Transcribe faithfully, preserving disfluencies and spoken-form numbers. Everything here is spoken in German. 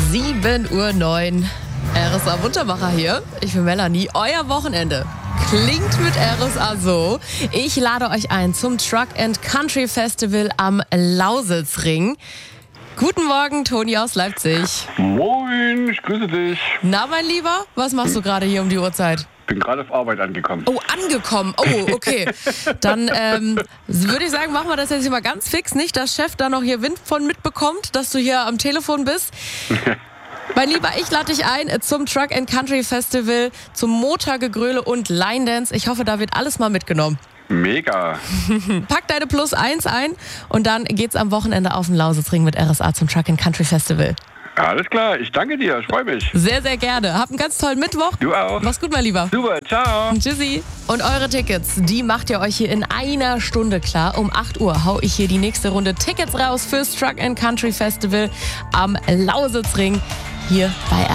sieben Uhr neun. R S A Wundermacher hier. Ich bin Melanie. Euer Wochenende klingt mit R S A so. Ich lade euch ein zum Truck and Country Festival am Lausitzring. Guten Morgen, Toni aus Leipzig. Moin, ich grüße dich. Na, mein Lieber, was machst du gerade hier um die Uhrzeit? Bin gerade auf Arbeit angekommen. Oh, angekommen. Oh, okay. Dann ähm, würde ich sagen, machen wir das jetzt hier mal ganz fix. Nicht, dass Chef da noch hier Wind von mitbekommt, dass du hier am Telefon bist. Mein Lieber, ich lade dich ein zum Truck and Country Festival, zum Motorgegröle und Line Dance. Ich hoffe, da wird alles mal mitgenommen. Mega. Pack deine Plus eins ein und dann geht's am Wochenende auf den Lausitzring mit R S A zum Truck and Country Festival. Alles klar, ich danke dir, ich freue mich. Sehr, sehr gerne. Habt einen ganz tollen Mittwoch. Du auch. Mach's gut, mein Lieber. Super, ciao. Tschüssi. Und eure Tickets, die macht ihr euch hier in einer Stunde klar. Um acht Uhr hau ich hier die nächste Runde Tickets raus fürs Truck and Country Festival am Lausitzring hier bei R S A.